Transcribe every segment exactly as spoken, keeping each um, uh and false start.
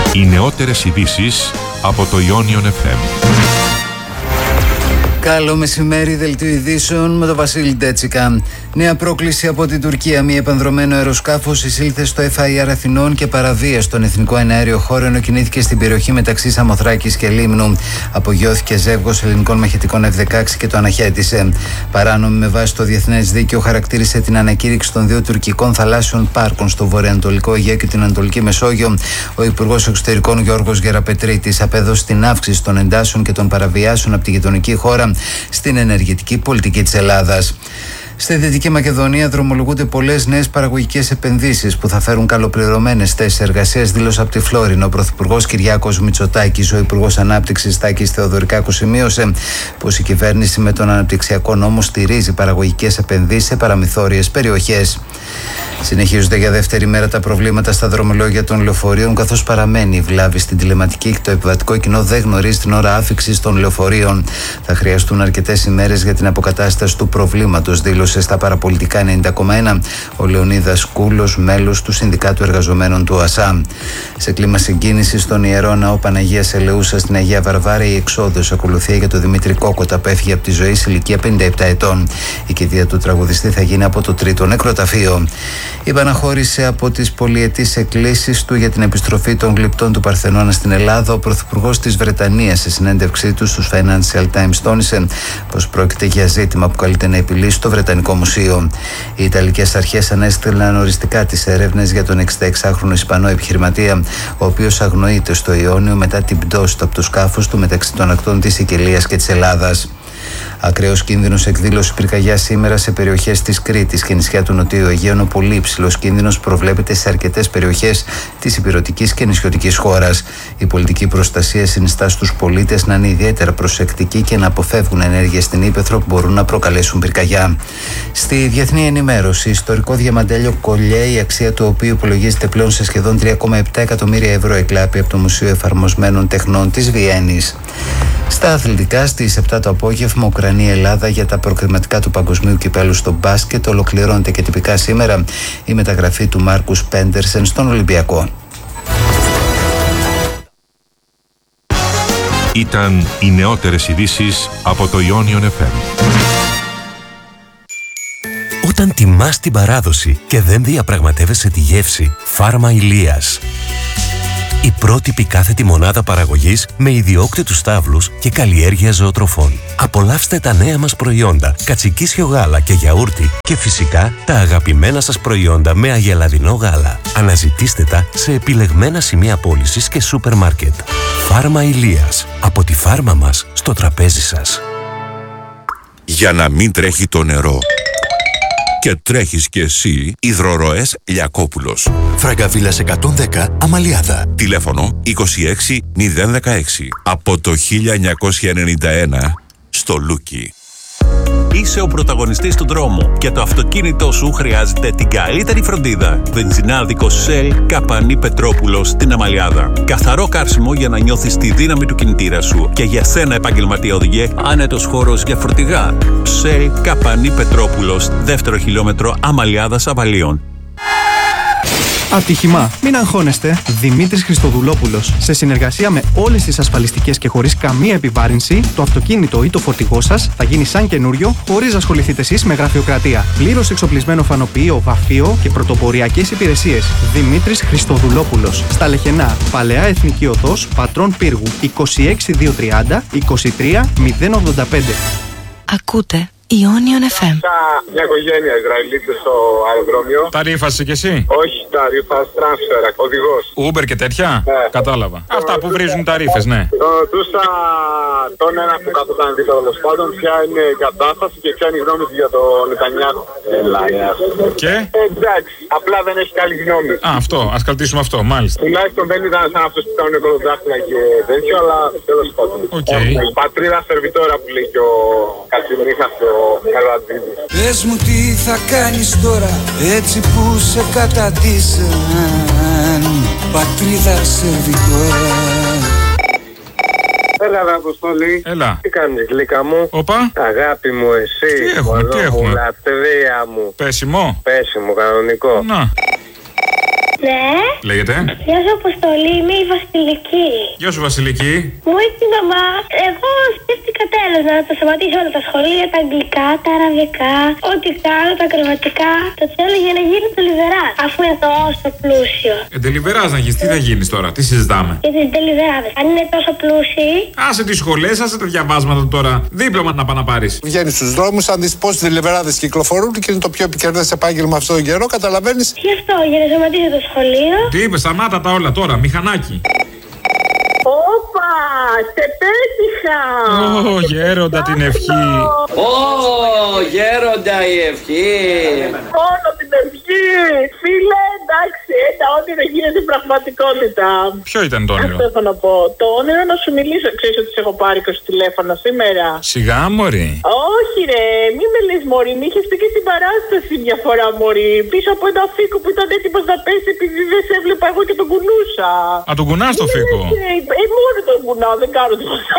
Οι νεότερες ειδήσεις από το Ionion εφ εμ. Καλό μεσημέρι, δελτίο ειδήσεων με τον Βασίλη Ντέτσικα. Νέα πρόκληση από την Τουρκία. Μη επανδρωμένο αεροσκάφος εισήλθε στο εφ άι αρ Αθηνών και παραβίασε στον εθνικό εναέριο χώρο ενώ κινήθηκε στην περιοχή μεταξύ Σαμοθράκης και Λίμνου. Απογειώθηκε ζεύγος ελληνικών μαχητικών εφ δεκαέξι και το αναχέτησε. Παράνομη με βάση το διεθνές δίκαιο χαρακτήρισε την ανακήρυξη των δύο τουρκικών θαλάσσιων πάρκων στο βορειοανατολικό Αιγαίο και την Ανατολική Μεσόγειο. Ο Υπουργός Εξωτερικών Γιώργος Γεραπετρίτης απέδωσε την αύξηση των εντάσεων και των παραβιάσεων από τη γειτονική χώρα στην ενεργητική πολιτική της Ελλάδας. Στη Δυτική Μακεδονία δρομολογούνται πολλές νέες παραγωγικές επενδύσεις που θα φέρουν καλοπληρωμένες θέσεις εργασίας, δήλωσε από τη Φλόρινα ο Πρωθυπουργός Κυριάκος Μητσοτάκης. Ο Υπουργός Ανάπτυξης Τάκης Θεοδωρικάκου σημείωσε πως η κυβέρνηση με τον αναπτυξιακό νόμο στηρίζει παραγωγικές επενδύσεις σε παραμεθόριες περιοχές. Συνεχίζονται για δεύτερη μέρα τα προβλήματα στα δρομολόγια των λεωφορείων, καθώς παραμένει η βλάβη στην τηλεματική και το επιβατικό κοινό δεν γνωρίζει την ώρα άφιξης των λεωφορείων. Θα χρειαστούν αρκετές ημέρες για την αποκατάσταση του προβλήματος, δήλωσε στα παραπολιτικά ενενήντα κόμμα ένα ο Λεωνίδας Κούλος, μέλος του Συνδικάτου Εργαζομένων του ΟΑΣΑ. Σε κλίμα συγκίνησης στον Ιερό Ναό Παναγίας Ελεούσας στην Αγία Βαρβάρα, η εξόδος ακολουθία για τον Δημήτρη Κόκοτα που έφυγε από τη ζωή σε ηλικία πενήντα επτά ετών. Η κηδεία του τραγουδιστή θα γίνει από το τρίτο νεκροταφείο. Υπαναχώρησε από τις πολυετής εκκλήσεις του για την επιστροφή των γλυπτών του Παρθενώνα στην Ελλάδα. Ο Πρωθυπουργός της Βρετανίας, σε συνέντευξή του στους Financial Times, τόνισε πως πρόκειται για ζήτημα που καλείται να επιλύσει το Βρετανικό Μουσείο. Οι Ιταλικές αρχές ανέστηλαν οριστικά τις έρευνες για τον εξηνταεξάχρονο Ισπανό επιχειρηματία, ο οποίος αγνοείται στο Ιόνιο μετά την πτώση του από το σκάφος του μεταξύ των ακτών της Σικελίας και της Ελλάδας. Ακραίος κίνδυνος εκδήλωση πυρκαγιά σήμερα σε περιοχές της Κρήτης και νησιά του Νοτιού Αιγαίου. Πολύ υψηλός κίνδυνος προβλέπεται σε αρκετές περιοχές της ηπειρωτικής και νησιωτικής χώρας. Η πολιτική προστασία συνιστά στους πολίτες να είναι ιδιαίτερα προσεκτικοί και να αποφεύγουν ενέργειες στην ύπαιθρο που μπορούν να προκαλέσουν πυρκαγιά. Στη διεθνή ενημέρωση, ιστορικό διαμαντέλιο Κολιέ, η αξία του οποίου υπολογίζεται πλέον σε σχεδόν τρία κόμμα επτά εκατομμύρια ευρώ, εκλάπη από το Μουσείο Εφαρμοσμένων Τεχνών της Βιέννης. Στα αθλητικά, στις επτά το απόγευμα, Ουκρανία-Ελλάδα για τα προκριματικά του Παγκοσμίου Κυπέλου στο μπάσκετ. Ολοκληρώνεται και τυπικά σήμερα η μεταγραφή του Μάρκους Πέντερσεν στον Ολυμπιακό. Ήταν οι νεότερες ειδήσεις από το Ionion εφ εμ. Όταν τιμάς την παράδοση και δεν διαπραγματεύεσαι τη γεύση, Φάρμα Ηλίας. Η πρότυπη κάθετη μονάδα παραγωγής με ιδιόκτητους στάβλους και καλλιέργεια ζωοτροφών. Απολαύστε τα νέα μας προϊόντα, κατσικίσιο γάλα και γιαούρτι και φυσικά τα αγαπημένα σας προϊόντα με αγελαδινό γάλα. Αναζητήστε τα σε επιλεγμένα σημεία πώλησης και σούπερ μάρκετ. Φάρμα Ηλίας. Από τη φάρμα μας στο τραπέζι σας. Για να μην τρέχει το νερό και τρέχεις κι εσύ, υδροροές Λιακόπουλος. Φραγκαβίλας εκατόν δέκα, Αμαλιάδα. Τηλέφωνο είκοσι έξι μηδέν δεκαέξι. Από το χίλια εννιακόσια ενενήντα ένα στο Λούκι. Είσαι ο πρωταγωνιστής του δρόμου και το αυτοκίνητό σου χρειάζεται την καλύτερη φροντίδα. Βενζινάδικο Shell Καπανή Πετρόπουλος στην Αμαλιάδα. Καθαρό καύσιμο για να νιώθεις τη δύναμη του κινητήρα σου. Και για σένα, επαγγελματία οδηγέ, άνετος χώρος για φορτηγά. Shell Καπανή Πετρόπουλος, δεύτερο χιλιόμετρο Αμαλιάδας Αβαλίων. Ατύχημα. Μην αγχώνεστε. Δημήτρης Χριστοδουλόπουλος. Σε συνεργασία με όλες τις ασφαλιστικές και χωρίς καμία επιβάρυνση, το αυτοκίνητο ή το φορτηγό σας θα γίνει σαν καινούριο, χωρίς να ασχοληθείτε εσείς με γραφειοκρατία. Πλήρως εξοπλισμένο φανοποιείο, βαφείο και πρωτοποριακές υπηρεσίες. Δημήτρης Χριστοδουλόπουλος. Στα Λεχενά. Παλαιά Εθνική Οδός, Πατρών Πύργου. είκοσι έξι χιλιάδες διακόσια τριάντα είκοσι τρία μηδέν ογδόντα πέντε. Ακούτε Ionion εφ εμ. Μια οικογένεια Ισραηλίτες στο αεροδρόμιο. Τα ρήφασε κι εσύ? Όχι, τα ρήφας transfer, οδηγός. Uber και τέτοια? Ναι. Κατάλαβα. Αυτά που βρίζουν τα ρήφες, ναι. Ρωτούσα τον ένα που καθόταν δίπλα τέλος πάντων ποια είναι η κατάσταση και ποια είναι η γνώμη του για τον Νετανιάχου. Και? Εντάξει, απλά δεν έχει καλή γνώμη. Α, αυτό, ας κρατήσουμε αυτό, μάλιστα. Τουλάχιστον δεν ήταν σαν αυτούς που κάνουν κολοδάχτυλα και τέτοιο, αλλά τέλος πάντων. Okay. Πατρίδα σερβιτόρα που λέει και ο Κατσιμίχας και ο Καλατζίδης. Πες μου τι θα κάνεις τώρα, έτσι που σε καταντήσαν, πατρίδα σερβιτόρα. Έλα ρε Αποστολή. Έλα. Τι κάνεις γλύκα μου? Όπα. Αγάπη μου εσύ. Τι έχουμε, τι έχουμε? Λατρεία μου. Πέσιμο. Πέσιμο κανονικό. Να. Ναι. Λέγεται. Γεια σου, Αποστολή, είμαι η Βασιλική. Γεια σου, Βασιλική. Μου είπε η μαμά, εγώ σκέφτηκα τέλος να τα σταματήσω όλα τα σχολεία, τα αγγλικά, τα αραβικά, ό,τι κάνω, τα ακροβατικά. Το θέλω για να γίνει τελιβεράς, αφού είναι τόσο πλούσιο. Ε, τελιβεράς να γίνεις, τι θα γίνεις τώρα, τι συζητάμε. Για τις τελιβεράδες, αν είναι τόσο πλούσιοι. Άσε τις σχολές, άσε τα διαβάσματα τώρα. Δίπλωμα να πάνε να πάρεις. Βγαίνεις στους δρόμους, αν δεις πώς οι τελιβεράδες κυκλοφορούν και είναι το πιο επικερδές επάγγελμα αυτόν τον καιρό, καταλαβαίνεις. Γι' αυτό, για να σταματήσω το σχολείο. Τι είπε, σταμάτα τα όλα τώρα, μηχανάκι. Όπα, σε πέτυχα! Ω, γέροντα την ευχή. Ω, γέροντα η ευχή. Μόνο την ευχή. Φίλε, εντάξει, τα όνειρα γίνεται πραγματικότητα. Ποιο ήταν το όνειρο? Αυτό θα να πω. Το όνειρο να σου μιλήσω. Ξέρεις ότι σε έχω πάρει είκοσι τηλέφωνα σήμερα. Σιγά, μωρή. Όχι ρε, μη με λες μωρή, μη είχες πει και την παράσταση μια φορά μωρή. Πίσω από ένα φίκο που ήταν έτοιμος να πέσει επειδή δεν σε έβλεπα εγώ και τον κουνούσα. Α, τον κουνάς το φίκο. Ε, μόνο τον κουνάω, δεν κάνω τίποτα.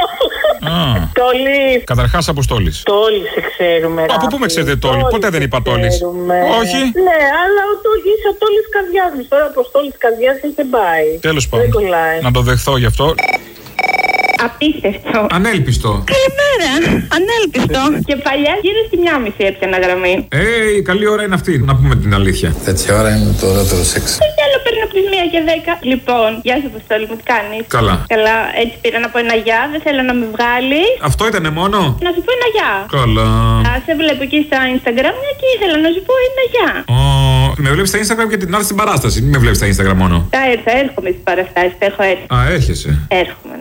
Τόλης. Καταρχάς, Αποστόλης. Τόλης σε ξέρουμε. Από πού με ξέρετε Τόλη, ποτέ δεν είπα Τόλης. Όχι. Ναι, αλλά ο Τόλης είσαι ο Τόλης καρδιάς μου. Τώρα από Τόλης καρδιάς δεν πάει. Τέλος πάντων. Να το δεχθώ γι' αυτό. Απίστευτο. Ανέλπιστο. Καλημέρα. Ανέλπιστο. Και παλιά γύρω στη μία μισή έπιανα γραμμή. Ε, η καλή ώρα είναι αυτή. Να πούμε την αλήθεια. Τέτοια ώρα είναι το ωραίο σεξ. Τι άλλο παίρνω από τις μία και δέκα. Λοιπόν, γεια σου Αποστόλη μου, τι κάνεις? Καλά. Καλά, έτσι πήρα να πω ένα γεια. Δεν θέλω να με βγάλει. Αυτό ήτανε μόνο. Να σου πω ένα γεια. Καλά. Α, σε βλέπω εκεί στα Instagram και ήθελα να σου πω ένα γεια. Ω, με βλέπεις στα Instagram και την άλλη στην παράσταση. Μην με βλέπεις στα Instagram μόνο. Θα έρθω, έρχομαι στις παραστάσεις. Θα έχω έρθει. Α, έρχεσαι. Έρχομαι.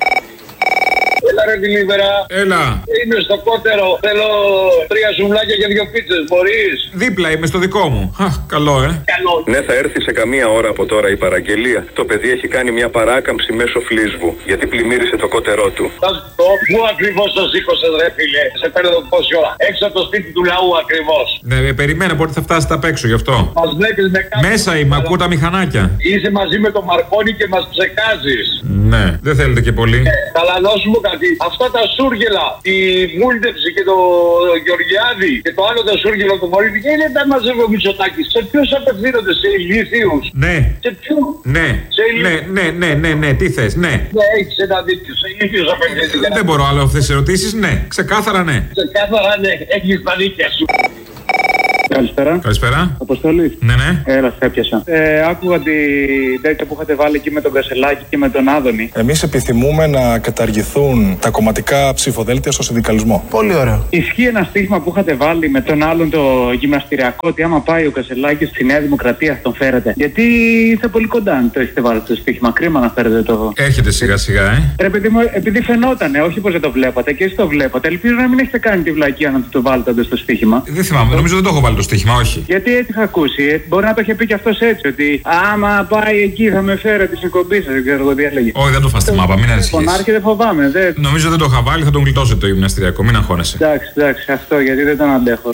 Έλα ρε Δηλίβερα. Έλα. Είμαι στο κότερο. Θέλω τρία σουβλάκια και δύο πίτσες. Μπορείς? Δίπλα είμαι στο δικό μου. Α, καλό, ε. Καλό. Ναι, θα έρθει σε καμία ώρα από τώρα η παραγγελία. Το παιδί έχει κάνει μια παράκαμψη μέσω φλίσβου. Γιατί πλημμύρισε το κότερό του. Το πού ακριβώς το σήκωσες ρε φίλε? Σε παίρνω πόση ώρα? Έξω από το σπίτι του λαού ακριβώς. Ναι, ε, περιμένω πότε θα φτάσετε απ' έξω γι' αυτό. Μας βλέπεις με κάτι. Μέσα είμαι, ακούω τα μηχανάκια. Είσαι μαζί με τον Μαρκόνι και μας ψεκάζεις. Ναι, δεν θέλετε και πολύ. Ε, καλά, να σου πω κάτι. Αυτά τα σούργελα, τη Μούλτεψη και το Γεωργιάδη και το άλλο το σούργελο του Μωρίδη, και είναι τα μαζεύει ο Μητσοτάκης. Σε ποιους απευθύνονται? Σε ηλίθιους? Ναι. Σε ποιους? Ναι. Σε ναι, ναι, ναι, ναι, ναι, τι θες, ναι. Ναι, έχεις ένα δίκιο. Σε ηλίθιους απευθύνονται. Δεν μπορώ άλλο αυτές τις ερωτήσεις, ναι. Ξεκάθαρα ναι. Ξεκάθαρα ναι, έχεις τα δίκια σου. Καλησπέρα. Καλησπέρα. Αποστολή. Ναι, ναι. Έλα, σε έπιασα. Ε, άκουγα την τέτοια που είχατε βάλει εκεί με τον Κασελάκη και με τον Άδωνη. Εμείς επιθυμούμε να καταργηθούν τα κομματικά ψηφοδέλτια στο συνδικαλισμό. Πολύ ωραίο. Ισχύει ένα στίχημα που είχατε βάλει με τον άλλον το γυμναστηριακό, ότι άμα πάει ο Κασελάκης στη Νέα Δημοκρατία τον φέρετε? Γιατί είστε πολύ κοντά, αν το έχετε βάλει το στίχημα. Κρίμα να φέρετε το. Έρχεται σιγά σιγά, ε. Ρε παιδί μου, επειδή φαινότανε, όχι πως δεν το βλέπατε και εσείς το βλέπατε. Ελπίζω να μην έχετε κάνει τη βλακεία να το βάλετε στο στοίχημα. Δεν θυμάμαι, νομίζω δεν το έχω βάλει το στοίχημα, όχι. Γιατί έτσι είχα ακούσει. Μπορεί να το είχε πει και αυτός έτσι, ότι άμα πάει εκεί θα με φέρετε στην εκπομπή σας. Δεν ξέρω εγώ τι έλεγε. Όχι, δεν το φας στη μάπα, μην ανησυχείς. Φωνάρχη δεν φοβάμαι. Δεν... Νομίζω δεν το είχα βάλει, θα τον γλιτώσετε το γυμναστηριακό, μην αγχώνεσαι. Εντάξει, εντάξει, αυτό γιατί δεν τον αντέχω.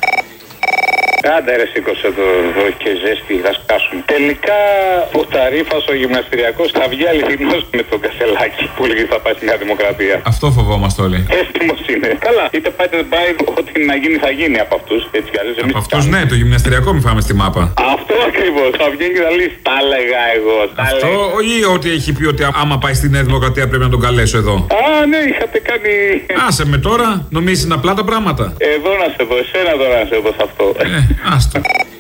Άντε ρε, σήκωσε το εδώ και ζέστη, θα σκάσουν. Τελικά ο Ταρίφας ο γυμναστηριακός θα βγει αληθινός με τον Κασελάκη που λέγει θα πάει στη Νέα Δημοκρατία. Αυτό φοβόμαστε όλοι. Έτοιμος είναι. Καλά, είτε πάει είτε δεν πάει, ό,τι να γίνει θα γίνει από αυτούς. Έτσι κι αλλιώς. Από αυτούς ναι, το γυμναστηριακό μην φάμε στη μάπα. Αυτό ακριβώς, θα βγαίνει και θα λέει τα έλεγα εγώ. Τα αυτό ή ότι έχει πει ότι άμα πάει στη Νέα Δημοκρατία πρέπει να τον καλέσω εδώ? Α, ναι, είχατε κάνει. Άσε με τώρα, νομίζεις είναι απλά τα πράγματα. Εδώ να σε δω, εσένα τώρα να σε δω σε αυτό. Ε, άστο.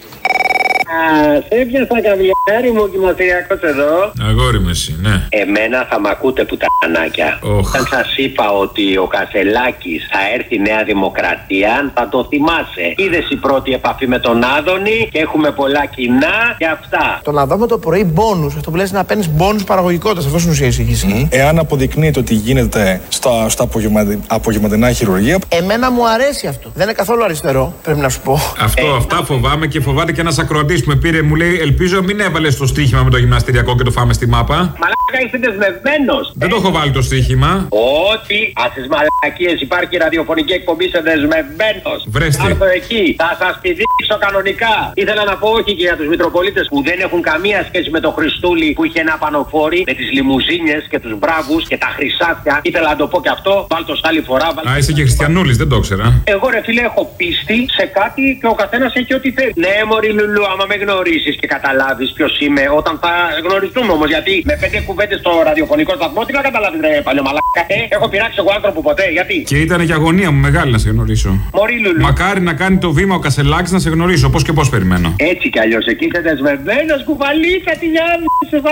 Σε έπιασα καβλιάρι μου γυμναστηριακός εδώ. Αγόρι με εσύ, ναι. Εμένα θα μ' ακούτε πουτανάκια. Oh. Όταν σας είπα ότι ο Κασελάκης θα έρθει η Νέα Δημοκρατία, θα το θυμάσαι. Είδες η πρώτη επαφή με τον Άδωνη και έχουμε πολλά κοινά και αυτά. Το να δούμε το πρωί μπόνους, αυτό που λες να παίρνεις μπόνους παραγωγικότητας, αυτό είναι ουσία εισήγηση. Mm. Εάν αποδεικνύεται ότι γίνεται στα, στα απογευματι, απογευματινά χειρουργία. Εμένα μου αρέσει αυτό. Δεν είναι καθόλου αριστερό, πρέπει να σου πω. Αυτό, ε, αυτά φοβάμαι και φοβάται και ένας ακροατής που με πήρε, μου λέει: ελπίζω μην έβαλε το στοίχημα με το γυμναστηριακό και το φάμε στη μάπα. Μαλάκα μαλάκα, είσαι δεσμευμένος. Δεν το έχω βάλει το στοίχημα. Ότι ας τις μαλακίες υπάρχει ραδιοφωνική εκπομπή, είσαι δεσμευμένος. Βρέστη. Θα έρθω εκεί, θα σας τη δείξω κανονικά. Ήθελα να πω όχι και για τους Μητροπολίτες που δεν έχουν καμία σχέση με το Χριστούλη που είχε ένα πανοφόρι με τις λιμουζίνες και τους μπράβους και τα χρυσάφια. Ήθελα να το πω και αυτό. Βάλ το άλλη φορά. Βάλ... Α, είσαι και χριστιανούλης, δεν το ήξερα. Εγώ ρε φίλε έχω πίστη σε κάτι και ο καθένας έχει ό,τι θέλει. Ναι, μωρή Λουλού, άμα με γνωρίσεις και καταλάβεις ποιος είμαι, όταν θα γνωριστούμε όμως. Γιατί με πέντε κουβέντες στο ραδιοφωνικό σταθμό, τι να καταλάβεις, ρε παλιωμαλάκα. Ε, έχω πειράξει εγώ άνθρωπο ποτέ, γιατί. Και ήταν και αγωνία μου μεγάλη να σε γνωρίσω. Μωρή Λουλού. Μακάρι να κάνει το βήμα ο Κασελάκης να σε γνωρίσω, πώς και πώς περιμένω. Έτσι κι αλλιώς, εκεί είσαι δεσμευμένος, κουβαλίκα τη Γιάννη.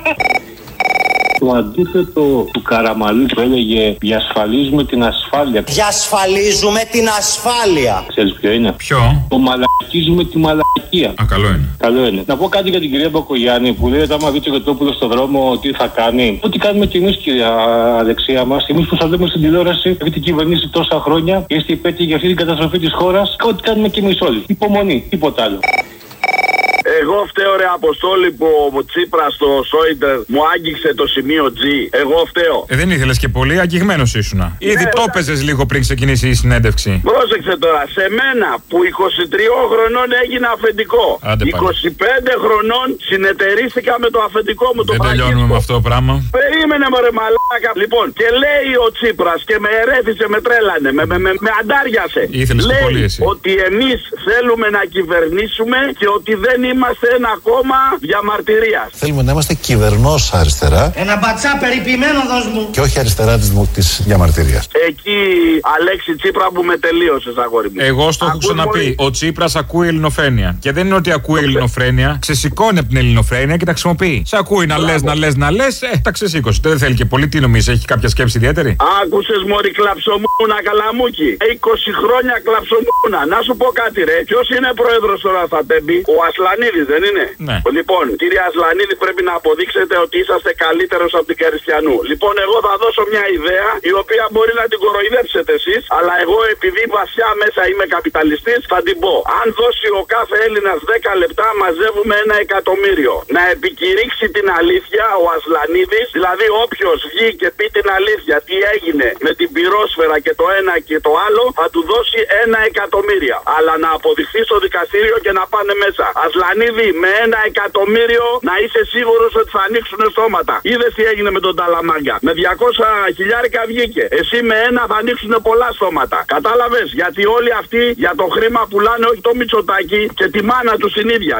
Το αντίθετο του Καραμαλή που έλεγε διασφαλίζουμε την ασφάλεια. Διασφαλίζουμε την ασφάλεια. Ξέρεις ποιο είναι? Ποιο? Το μαλακίζουμε τη μαλακία. Α, καλό είναι. Καλό είναι. Να πω κάτι για την κυρία Μπακογιάννη που λέει ότι άμα δει το Κετόπουλο στον δρόμο τι θα κάνει. Ό,τι κάνουμε κι εμείς, κυρία Αλεξία μας. Εμείς που σας λέμε στην τηλεόραση, έχετε κυβερνήσει τόσα χρόνια και είστε υπέτειοι για αυτή την καταστροφή της χώρας. Ό,τι κάνουμε κι εμείς όλοι. Υπομονή, τίποτα άλλο. Εγώ φταίω ρε Αποστόλη που ο Τσίπρας στο Σόιντερ μου άγγιξε το σημείο G. Εγώ φταίω. Ε, δεν ήθελες και πολύ, αγγιγμένος ήσουνα. Ήδη ναι, το έπαιζες λίγο πριν ξεκινήσει η συνέντευξη. Πρόσεξε τώρα, σε μένα που είκοσι τριών χρονών έγινα αφεντικό. Άντε, είκοσι πέντε χρονών συνεταιρίστηκα με το αφεντικό μου. Δεν το τελειώνουμε με αυτό το πράγμα. Περίμενε μωρέ μαλάκα. Λοιπόν, και λέει ο Τσίπρας και με ερέθησε, με τρέλανε, με, με, με, με αντάριασε. Ήθελες λέει πολύ εσύ. ότι εμείς θέλουμε να κυβερνήσουμε και ότι δεν είμαστε ένα κόμμα διαμαρτυρίας. Θέλουμε να είμαστε κυβερνός αριστερά. Ένα μπατσά περιποιημένο δώσ' μου. Και όχι αριστερά της, της διαμαρτυρίας. Εκεί, Αλέξη Τσίπρα, που με τελείωσες, αγόρι μου. Εγώ στο έχω ξαναπεί. Ο Τσίπρας ακούει ελληνοφρένεια. Και δεν είναι ότι ακούει ελληνοφρένεια. Ξεσηκώνει από την ελληνοφρένεια και τα χρησιμοποιεί. Σε ακούει να λες, να λες, να λες. Ε, τα ξεσήκωσε. Δεν θέλει και πολύ. Τι νομίζεις, έχει κάποια σκέψη ιδιαίτερη? Άκουσες μωρή κλαψομούνα καλαμούκι. είκοσι χρόνια κλαψομούνα. Να σου πω κάτι ρε. Ποιος είναι πρόεδρος τώρα θα τέμπει? Ο Ασλανίδης δεν είναι? Ναι. Λοιπόν, κύριε Ασλανίδη, πρέπει να αποδείξετε ότι είσαστε καλύτερος από την Καριστιανού. Λοιπόν, εγώ θα δώσω μια ιδέα η οποία μπορεί να την κοροϊδέψετε εσείς, αλλά εγώ επειδή βασιά μέσα είμαι καπιταλιστής θα την πω. Αν δώσει ο κάθε Έλληνας δέκα λεπτά, μαζεύουμε ένα εκατομμύριο. Να επικηρύξει την αλήθεια ο Ασλανίδης, δηλαδή όποιος βγει και πει την αλήθεια τι έγινε με την πυρόσφαιρα και το ένα και το άλλο, θα του δώσει ένα εκατομμύριο. Αλλά να αποδειχθεί στο δικαστήριο και να πάνε μέσα. Ασλανίδη, με ένα εκατομμύριο να είσαι σίγουρος ότι θα ανοίξουν στόματα. Είδες τι έγινε με τον Ταλαμάγκα? Με διακόσια χιλιάρικα βγήκε. Εσύ με ένα θα ανοίξουν πολλά στόματα. Κατάλαβες? Γιατί όλοι αυτοί για το χρήμα πουλάνε όχι το Μητσοτάκι και τη μάνα του την ίδια.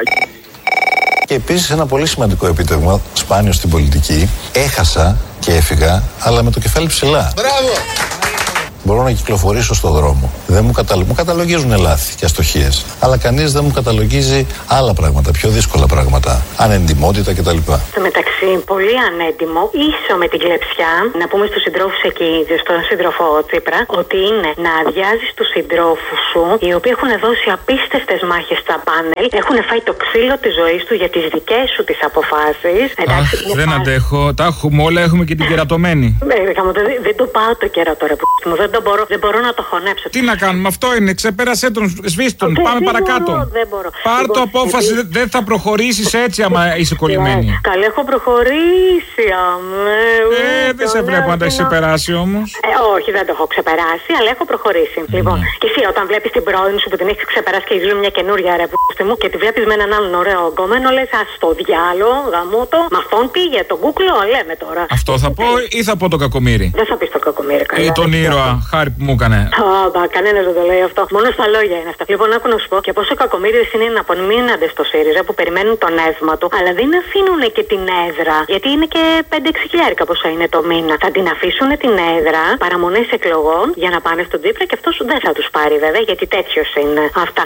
Και επίσης ένα πολύ σημαντικό επίτευγμα, σπάνιο στην πολιτική, έχασα και έφυγα, αλλά με το κεφάλι ψηλά. Μπράβο! Μπορώ να κυκλοφορήσω στον δρόμο. Δεν μου, καταλο... μου καταλογίζουν λάθη και αστοχίες. Αλλά κανείς δεν μου καταλογίζει άλλα πράγματα, πιο δύσκολα πράγματα. Ανεντιμότητα κτλ. Στο μεταξύ, πολύ ανέντιμο, ίσο με την κλεψιά, να πούμε στους συντρόφους εκεί, στον σύντροφο Τσίπρα, ότι είναι να αδειάζεις τους συντρόφους σου, οι οποίοι έχουν δώσει απίστευτες μάχες στα πάνελ, έχουν φάει το ξύλο της ζωής του για τις δικές σου τις αποφάσεις. Αχ, δεν πάλι... αντέχω. Τα έχουμε όλα, έχουμε και την κερατωμένη. Δεν, δεν το πάω το κέρατο, ρε που μου. Δεν, το μπορώ, δεν μπορώ να το χωνέψω. Τι να κάνουμε, αυτό είναι. Ξεπέρασέ τον, σβήστε τον. Okay, πάμε δεν παρακάτω. Μπορώ, δεν μπορώ. Πάρ' το απόφαση, γιατί... δεν θα προχωρήσεις έτσι άμα είσαι κολλημένη. Καλή, έχω προχωρήσει, αμέ. Ε, δεν σε βλέπω να τα έχεις ξεπεράσει όμως. Ε, όχι, δεν το έχω ξεπεράσει, αλλά έχω προχωρήσει. Mm. Λοιπόν, και εσύ όταν βλέπεις την πρώην σου που την έχεις ξεπεράσει και ζουν μια καινούρια ρε που μου και τη βλέπεις με έναν άλλον ωραίο γκόμενο, λες α το διάλο, γαμώτο. Μα αυτόν πήγε, τον κούκλο, λέμε τώρα. Αυτό θα πω ή θα πω το κακομοίρι? Δεν θα πεις το κακομοίρι, καλά. Ή τον ήρωα, χάρη που μου έκανε. Ωπα, κανένα δεν το λέει αυτό. Μόνο στα λόγια είναι αυτά. Λοιπόν, άκου να σου πω και πόσο κακομοίριδες είναι να απομείνονται στο ΣΥΡΙΖΑ που περιμένουν το νεύμα του, αλλά δεν αφήνουν και την έδρα. Γιατί είναι και πέντε έξι χιλιάρικα πόσο είναι το μήνα. Θα την αφήσουν την έδρα, παραμονές εκλογών για να πάνε στον Τσίπρα και αυτός δεν θα τους πάρει βέβαια γιατί τέτοιος είναι. Αυτά.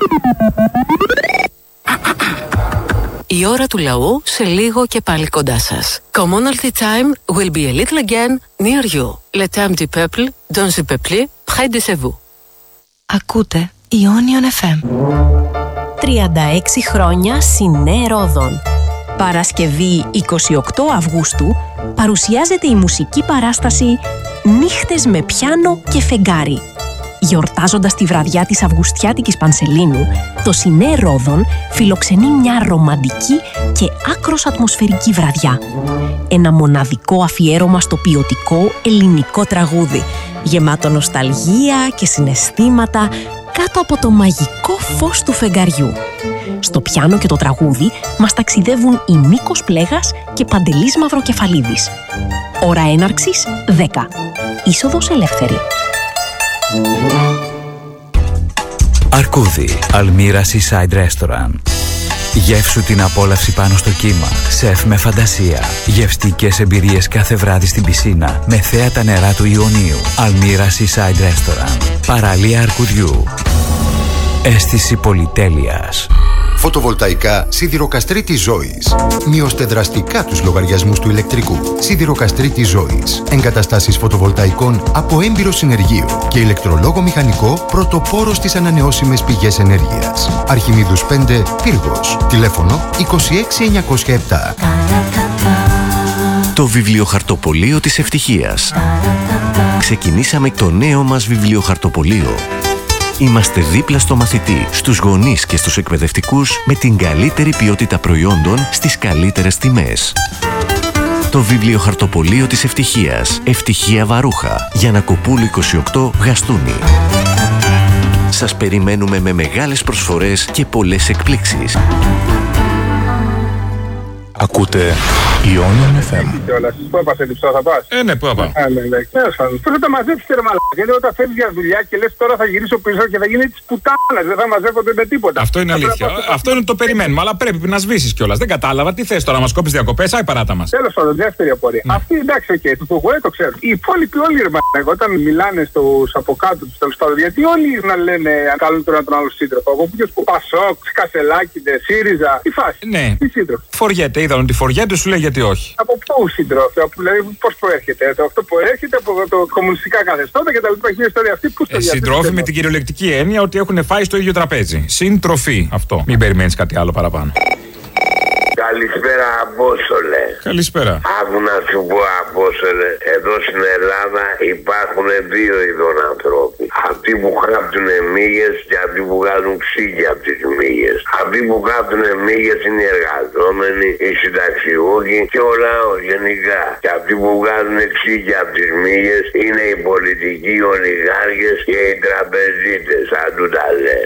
Η ώρα του λαού σε λίγο και πάλι κοντά σας. Commonalty time will be a little again near you. Le temps du peuple, dans le peuple, près de vous. Ακούτε Ionion εφ εμ. τριάντα έξι χρόνια Σινέ Ρόδων. Παρασκευή εικοστή ογδόη Αυγούστου παρουσιάζεται η μουσική παράσταση «Νύχτες με πιάνο και φεγγάρι». Γιορτάζοντας τη βραδιά της Αυγουστιάτικης Πανσελίνου, το Σινέ Ρόδον φιλοξενεί μια ρομαντική και άκρως ατμοσφαιρική βραδιά. Ένα μοναδικό αφιέρωμα στο ποιοτικό ελληνικό τραγούδι, γεμάτο νοσταλγία και συναισθήματα κάτω από το μαγικό φως του φεγγαριού. Στο πιάνο και το τραγούδι μας ταξιδεύουν η Νίκος Πλέγας και Παντελής Μαυροκεφαλίδης. Ώρα έναρξης δέκα. Είσοδος ελεύθερη. Αρκούδι, Αλμύρα Seaside Restaurant. Γεύσου την απόλαυση πάνω στο κύμα. Σεφ με φαντασία. Γευστικές εμπειρίες κάθε βράδυ στην πισίνα με θέα τα νερά του Ιωνίου. Αλμύρα Seaside Restaurant. Παραλία Αρκουδιού. Αίσθηση πολυτέλειας. Φωτοβολταϊκά Σιδηροκαστρίτης Ζώης. Μειώστε δραστικά τους λογαριασμούς του ηλεκτρικού. Σιδηροκαστρίτης Ζώης. Εγκαταστάσεις φωτοβολταϊκών από έμπειρο συνεργείο και ηλεκτρολόγο μηχανικό πρωτοπόρο στις ανανεώσιμες πηγές ενέργειας. Αρχιμίδους πέντε, Πύργος. Τηλέφωνο είκοσι έξι εννιακόσια επτά. Το βιβλιοχαρτοπωλείο της ευτυχίας. Ξεκινήσαμε το νέο μας βιβλιοχαρτοπωλείο. Είμαστε δίπλα στο μαθητή, στους γονείς και στους εκπαιδευτικούς με την καλύτερη ποιότητα προϊόντων στις καλύτερες τιμές. Το βιβλιοχαρτοπωλείο της ευτυχίας. Ευτυχία Βαρούχα. Γιαννακοπούλου είκοσι οκτώ, Γαστούνη. Σας περιμένουμε με μεγάλες προσφορές και πολλές εκπλήξεις. Ακούτε Ionian εφ εμ. Πού έπασε λιψό, θα πας? Ε, ναι, πού έπα. Ε, ναι, ναι. Πώς θα τα μαζέψεις ρε μαλάκα? Γιατί όταν φεύγεις για δουλειά και λες τώρα θα γυρίσω πίσω και θα γίνει της πουτάνας, δεν θα μαζεύονται με τίποτα. Αυτό είναι αλήθεια. Αυτό είναι το περιμένουμε, αλλά πρέπει να σβήσεις κιόλας. Δεν κατάλαβα τι θες τώρα, να μας κόψεις διακοπές, άι παράτα μας. Τέλος πάντων, δεύτερη απορία. Αυτή εντάξει, οκ, του Φουγουέ το ξέρω. Οι υπόλοιποι όλοι ρε μαλάκα, όταν μιλάνε στους από κάτω τους τέλος πάντων, γιατί όλοι να λένε αν καλούν τον έναν άλλο σύντροφο. Από ποιος που Πασόκ, Κασελάκηδες, ΣΥΡΙΖΑ, τι φάση. Ναι. Τι σύντροφο. Φοριέται, είδαν ότι φοριέται, σου λέει γιατί όχι. Από πού συντρόφια, δηλαδή πώς προέρχεται? Αυτό προέρχεται από το κομμουνιστικά καθεστώτα και τα λοιπά. Έχει ιστορία αυτή που στο ε, συντρόφοι με την κυριολεκτική έννοια ότι έχουν φάει στο ίδιο τραπέζι. Συντροφή αυτό. Μην περιμένεις κάτι άλλο παραπάνω. Καλησπέρα, Απόστολε. Καλησπέρα. Άκου να σου πω, Απόστολε, εδώ στην Ελλάδα υπάρχουν δύο ειδών ανθρώποι. Αυτοί που χάπτουν μύγες και αυτοί που βγάζουν ξύγια από τις μύγες. Αυτοί που χάπτουν μύγες είναι οι εργαζόμενοι, οι συνταξιούχοι και ο λαός γενικά. Και αυτοί που βγάζουν ξύγια από τις μύγες είναι οι πολιτικοί ολιγάρχες και οι τραπεζίτες. Αν του τα λέει.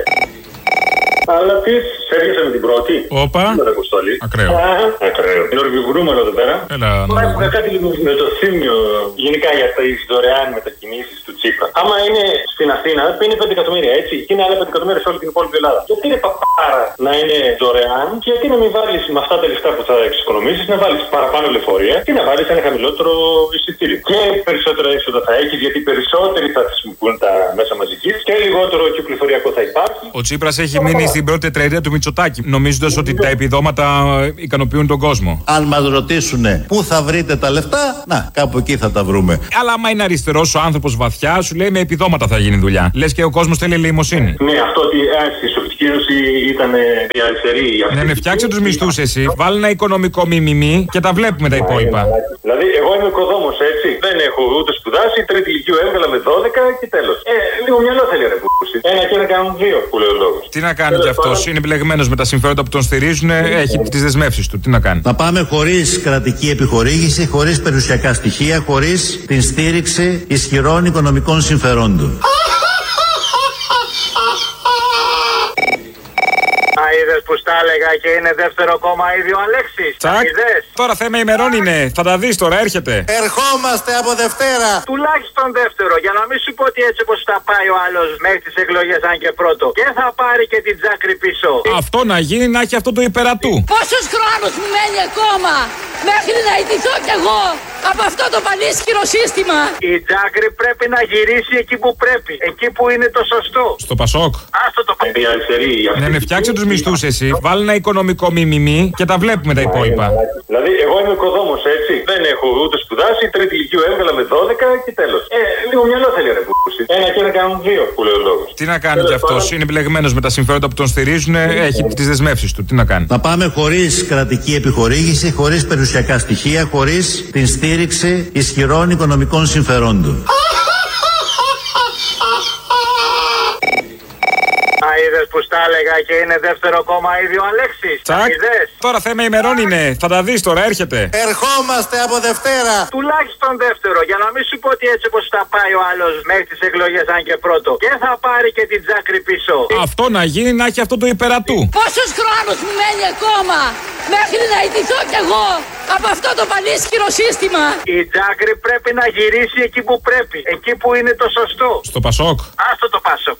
Αλλά τι, σέρβιασε με την πρώτη. Όπα. Ακραίο. Ακραίο. Είναι ορβηγουρούμενο εδώ πέρα. Έλα, να έχουμε κάτι λίγο με το θύμιο γενικά για τις δωρεάν μετακινήσεις του Τσίπρα. Άμα είναι στην Αθήνα, είναι πέντε εκατομμύρια έτσι. Και είναι άλλα πέντε εκατομμύρια σε όλη την υπόλοιπη Ελλάδα. Γιατί είναι παπάρα να είναι δωρεάν και γιατί να μην βάλεις με αυτά τα λεφτά που θα εξοικονομήσεις, να βάλεις παραπάνω λεωφορεία και να βάλεις ένα χαμηλότερο εισιτήριο. Και περισσότερα έσοδα θα έχεις γιατί περισσότεροι θα χρησιμοποιούν τα μέσα μαζικής και λιγότερο κυκλοφοριακό θα υπάρχει. Ο Τσίπρας έχει μείνει στην πρώτη τετραετία του Μητσοτάκη, νομίζοντας ότι τα επιδόματα ικανοποιούν τον κόσμο. Αν μας ρωτήσουν πού θα βρείτε τα λεφτά, να, κάπου εκεί θα τα βρούμε. Αλλά άμα είναι αριστερός ο άνθρωπος βαθιά, σου λέει με επιδόματα θα γίνει δουλειά. Λες και ο κόσμος θέλει ελεημοσύνη. Ναι, αυτό ότι η Σοβιετική Ένωση ήταν η αριστερή. Ναι, ναι, φτιάξε τους μισθούς εσύ. Βάλει ένα οικονομικό μιμιμή και τα βλέπουμε τα υπόλοιπα. Δηλαδή, εγώ είμαι οικοδόμος, έτσι. Δεν έχω ούτε σπουδάσει. Τρίτη ηλικίου έβγαλα με δώδεκα και τέλος. Ε, λίγο μυαλό θέλει ρε πούση. Ένα και ένα κάνουν δύο, που λέει ο λόγος. Τι να κάνει κι αυτός, είναι μπλεγμένος με τα συμφέροντα που τον στηρίζουν, έχει τις δεσμεύσεις του. Τι να κάνει. Να πάμε χωρίς κρατική επιχορήγηση, χωρίς περιουσιακά στοιχεία, χωρίς την στήριξη ισχυρών οικονομικών συμφερόντων. Είδες που στα έλεγα και είναι δεύτερο κόμμα ήδη ο Αλέξης. Τσακ. Τώρα θέμα ημερών είναι. Θα τα δεις τώρα, έρχεται. Ερχόμαστε από Δευτέρα. Τουλάχιστον δεύτερο. Για να μην σου πω ότι έτσι όπως θα πάει ο άλλος μέχρι τις εκλογές, αν και πρώτο. Και θα πάρει και την Τζάκρη πίσω. Αυτό να γίνει, να έχει αυτό το υπερατού. Πόσος χρόνος μου μένει ακόμα μέχρι να ιτηθώ κι εγώ από αυτό το πανίσχυρο σύστημα. Η Τζάκρη πρέπει να γυρίσει εκεί που πρέπει. Εκεί που είναι το σωστό. Στο Πασόκ. Άστο το παιδί αριστερή. Ναι, ναι, φτιάξε τους μισθούς εσύ. Βάλει ένα οικονομικό μιμιμή και τα βλέπουμε τα υπόλοιπα. Δηλαδή, εγώ είμαι οικοδόμος, έτσι. Δεν έχω ούτε σπουδάσει. Τρίτη ηλικίου έβγαλα με δώδεκα και τέλος. Ε, λίγο μυαλό θέλει ρε πούση. Ένα και ένα κάνουν δύο, που λέει ο λόγος. Τι να κάνει κι αυτός, είναι μπλεγμένος με τα συμφέροντα που τον στηρίζουν, έχει τις δεσμεύσεις του. Τι να κάνει. Να πάμε χωρίς κρατική επιχορήγηση, χωρίς περιουσιακά στοιχεία, χωρίς την στήριξη ισχυρών οικονομικών συμφερόντων. είδες που στα έλεγα και είναι δεύτερο κόμμα ήδη ο Αλέξης? Τσακ. Τώρα θέμα ημερών είναι. Θα τα δεις τώρα, έρχεται. Ερχόμαστε από Δευτέρα. Τουλάχιστον δεύτερο, για να μην σου πω ότι έτσι όπως θα πάει ο άλλος μέχρι τις εκλογές, αν και πρώτο. Και θα πάρει και την Τζάκρη πίσω. Αυτό να γίνει, να έχει αυτό το υπερατού. Πόσους χρόνους μου μένει ακόμα μέχρι να ιτηθώ κι εγώ από αυτό το πανίσχυρο σύστημα? Η Τζάκρη πρέπει να γυρίσει εκεί που πρέπει. Εκεί που είναι το σωστό. Στο Πασόκ. Άστο το Πασόκ.